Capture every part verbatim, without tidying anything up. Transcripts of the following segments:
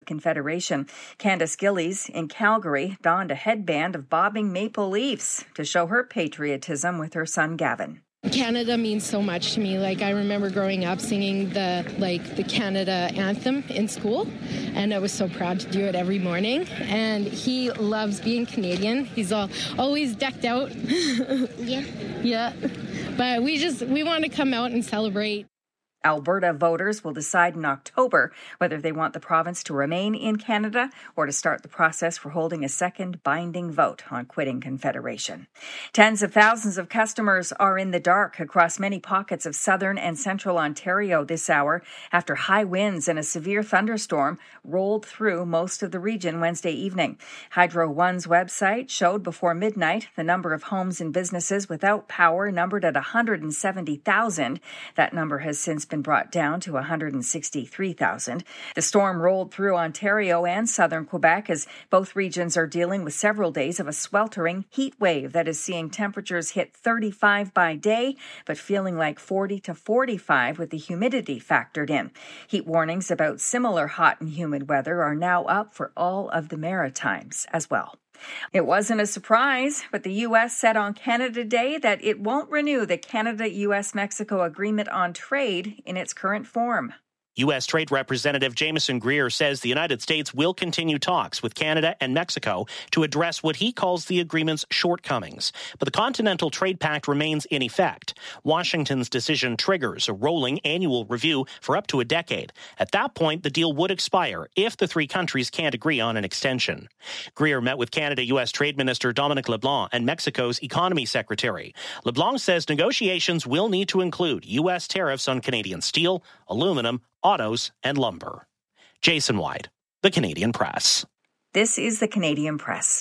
Confederation. Candace Gillies in Calgary donned a headband of bobbing maple leaves to show her patriotism with her son Gavin. Canada means so much to me. Like, I remember growing up singing the like the Canada anthem in school, and I was so proud to do it every morning. And he loves being Canadian. He's all always decked out. Yeah. Yeah. But we just we want to come out and celebrate. Alberta voters will decide in October whether they want the province to remain in Canada or to start the process for holding a second binding vote on quitting Confederation. Tens of thousands of customers are in the dark across many pockets of southern and central Ontario this hour after high winds and a severe thunderstorm rolled through most of the region Wednesday evening. Hydro One's website showed before midnight the number of homes and businesses without power numbered at one hundred seventy thousand. That number has since been brought down to one hundred sixty-three thousand. The storm rolled through Ontario and southern Quebec as both regions are dealing with several days of a sweltering heat wave that is seeing temperatures hit thirty-five by day, but feeling like forty to forty-five with the humidity factored in. Heat warnings about similar hot and humid weather are now up for all of the Maritimes as well. It wasn't a surprise, but the U S said on Canada Day that it won't renew the Canada-U S Mexico Agreement on Trade in its current form. U S. Trade Representative Jameson Greer says the United States will continue talks with Canada and Mexico to address what he calls the agreement's shortcomings. But the Continental Trade Pact remains in effect. Washington's decision triggers a rolling annual review for up to a decade. At that point, the deal would expire if the three countries can't agree on an extension. Greer met with Canada-U S. Trade Minister Dominic LeBlanc and Mexico's Economy Secretary. LeBlanc says negotiations will need to include U S tariffs on Canadian steel, aluminum, autos, and lumber. Jason White, The Canadian Press. This is The Canadian Press.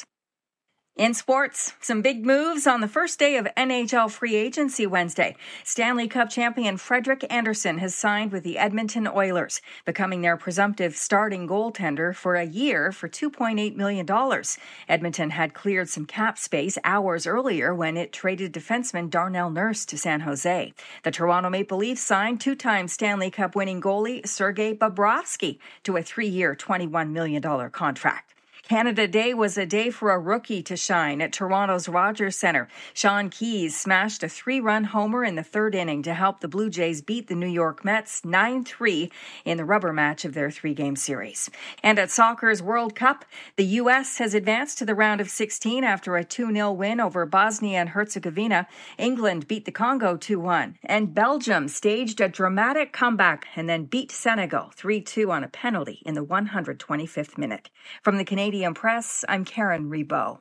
In sports, some big moves on the first day of N H L free agency Wednesday. Stanley Cup champion Frederik Andersen has signed with the Edmonton Oilers, becoming their presumptive starting goaltender for a year for two point eight million dollars. Edmonton had cleared some cap space hours earlier when it traded defenseman Darnell Nurse to San Jose. The Toronto Maple Leafs signed two-time Stanley Cup winning goalie Sergei Bobrovsky to a three-year, twenty-one million dollars contract. Canada Day was a day for a rookie to shine at Toronto's Rogers Centre. Sean Keys smashed a three-run homer in the third inning to help the Blue Jays beat the New York Mets nine three in the rubber match of their three-game series. And at soccer's World Cup, the U S has advanced to the round of sixteen after a two nil win over Bosnia and Herzegovina. England beat the Congo two one, and Belgium staged a dramatic comeback and then beat Senegal three two on a penalty in the one hundred twenty-fifth minute. From the Canadian Press, I'm Karen Rebo.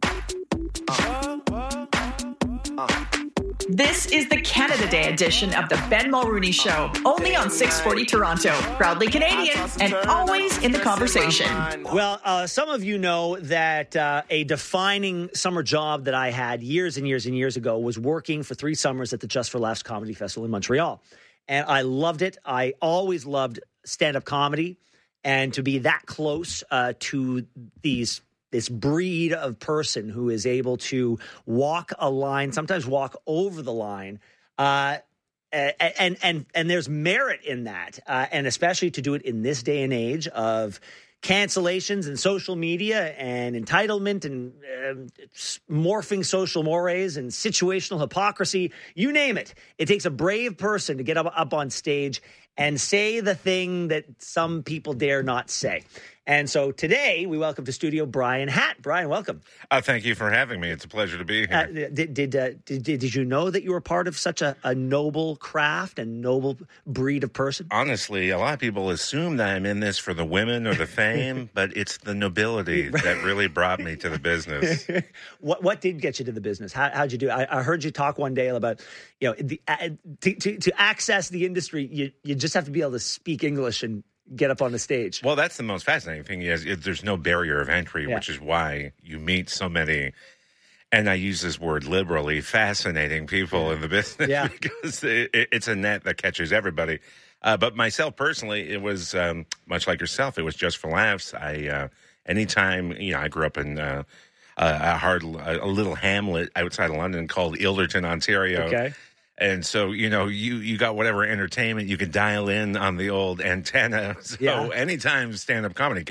This is the Canada Day edition of the Ben Mulrooney Show, only on six forty Toronto. Proudly Canadian and always in the conversation. Well, uh, some of you know that uh, a defining summer job that I had years and years and years ago was working for three summers at the Just for Laughs Comedy Festival in Montreal. And I loved it. I always loved stand-up comedy. And to be that close uh, to these this breed of person who is able to walk a line, sometimes walk over the line, uh, and and and there's merit in that, uh, and especially to do it in this day and age of cancellations and social media and entitlement and uh, morphing social mores and situational hypocrisy, you name it. It takes a brave person to get up, up on stage and say the thing that some people dare not say. And so today we welcome to studio Brian Hatt. Brian, welcome. Uh, thank you for having me. It's a pleasure to be here. Uh, did did, uh, did did you know that you were part of such a, a noble craft and noble breed of person? Honestly, a lot of people assume that I'm in this for the women or the fame, but it's the nobility that really brought me to the business. what what did get you to the business? How how'd you do? I, I heard you talk one day about, you know, the, uh, to, to to access the industry, you you just have to be able to speak English and get up on the stage. Well, that's the most fascinating thing is there's no barrier of entry, yeah. Which is why you meet so many, and I use this word liberally, fascinating people yeah. in the business yeah. because it, it's a net that catches everybody. Uh, but myself personally, it was um, much like yourself. It was just for laughs. I uh, anytime, you know, I grew up in uh, a hard, a little hamlet outside of London called Ilderton, Ontario. Okay. And so, you know, you, you got whatever entertainment you could dial in on the old antenna. So yeah. anytime stand-up comedy